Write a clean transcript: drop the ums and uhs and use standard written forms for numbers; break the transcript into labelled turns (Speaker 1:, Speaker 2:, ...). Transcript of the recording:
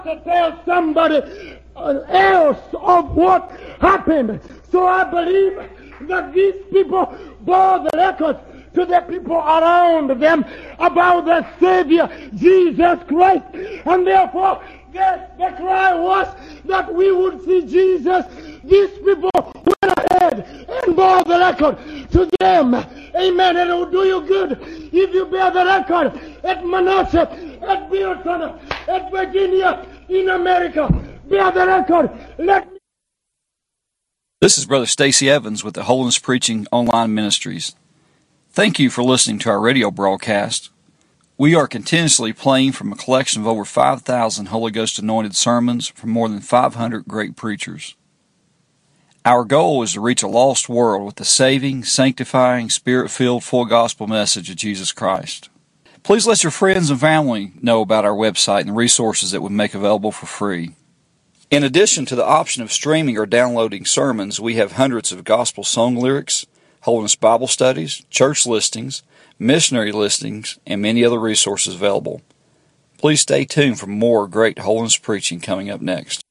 Speaker 1: to tell somebody else of what happened. So I believe that these people bore the record to the people around them about the Savior, Jesus Christ. And therefore, the cry was that we would see Jesus. These people went ahead and bore the record to them. Amen. And it will do you good if you bear the record at Manassas, at Beaton, at Virginia, in America. Bear the record.
Speaker 2: This is Brother Stacy Evans with the Holiness Preaching Online Ministries. Thank you for listening to our radio broadcast. We are continuously playing from a collection of over 5,000 Holy Ghost anointed sermons from more than 500 great preachers. Our goal is to reach a lost world with the saving, sanctifying, Spirit-filled, full gospel message of Jesus Christ. Please let your friends and family know about our website and the resources that we make available for free. In addition to the option of streaming or downloading sermons, we have hundreds of gospel song lyrics, Holiness Bible studies, church listings, missionary listings, and many other resources available. Please stay tuned for more great holiness preaching coming up next.